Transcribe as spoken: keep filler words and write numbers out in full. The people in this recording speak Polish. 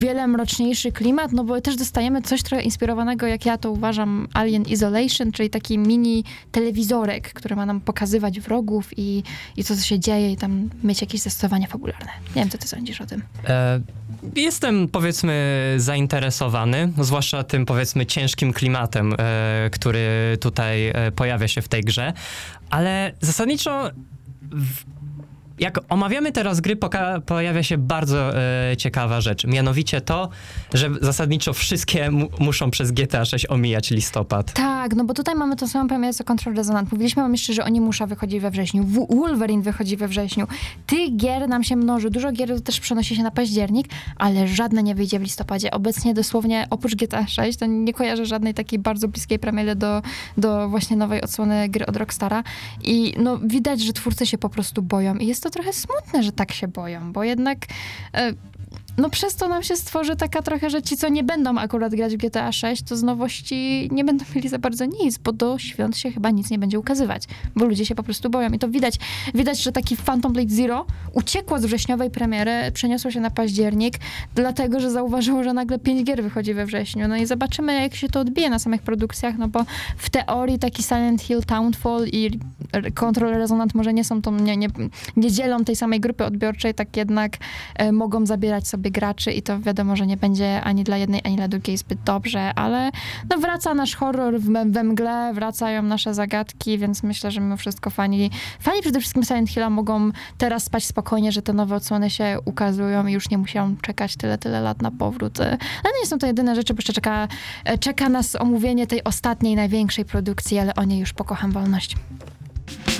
wiele mroczniejszy klimat, no bo też dostajemy coś trochę inspirowanego, jak ja to uważam, Alien Isolation, czyli taki mini telewizorek, który ma nam pokazywać wrogów i, i to, co się dzieje i tam mieć jakieś zastosowania fabularne. Nie wiem, co ty sądzisz o tym? E, jestem, powiedzmy, zainteresowany, zwłaszcza tym, powiedzmy, ciężkim klimatem, e, który tutaj e, pojawia się w tej grze, ale zasadniczo w, jak omawiamy teraz gry, poka- pojawia się bardzo e, ciekawa rzecz. Mianowicie to, że zasadniczo wszystkie mu- muszą przez G T A sześć omijać listopad. Tak, no bo tutaj mamy tą samą premierę co Control Resonant. Mówiliśmy wam jeszcze, że Onimusza wychodzi we wrześniu, w- Wolverine wychodzi we wrześniu. Tych gier nam się mnoży. Dużo gier też przenosi się na październik, ale żadne nie wyjdzie w listopadzie. Obecnie dosłownie oprócz G T A sześć, to nie kojarzę żadnej takiej bardzo bliskiej premiery do, do właśnie nowej odsłony gry od Rockstara. I no widać, że twórcy się po prostu boją. I jest to trochę smutne, że tak się boją, bo jednak e, no przez to nam się stworzy taka trochę, że ci, co nie będą akurat grać w G T A sześć, to z nowości nie będą mieli za bardzo nic, bo do świąt się chyba nic nie będzie ukazywać, bo ludzie się po prostu boją. I to widać, widać, że taki Phantom Blade Zero uciekło z wrześniowej premiery, przeniosło się na październik, dlatego, że zauważyło, że nagle pięć gier wychodzi we wrześniu. No i zobaczymy, jak się to odbije na samych produkcjach, no bo w teorii taki Silent Hill, Townfall i Control Resonant może nie są tą, nie, nie, nie dzielą tej samej grupy odbiorczej, tak jednak e, mogą zabierać sobie graczy i to wiadomo, że nie będzie ani dla jednej, ani dla drugiej zbyt dobrze, ale no wraca nasz horror w, we mgle, wracają nasze zagadki, więc myślę, że mimo wszystko fani, fani przede wszystkim Silent Hilla mogą teraz spać spokojnie, że te nowe odsłony się ukazują i już nie muszą czekać tyle, tyle lat na powrót. Ale nie są to jedyne rzeczy, bo jeszcze czeka, czeka nas omówienie tej ostatniej, największej produkcji, ale o niej już pokocham wolność.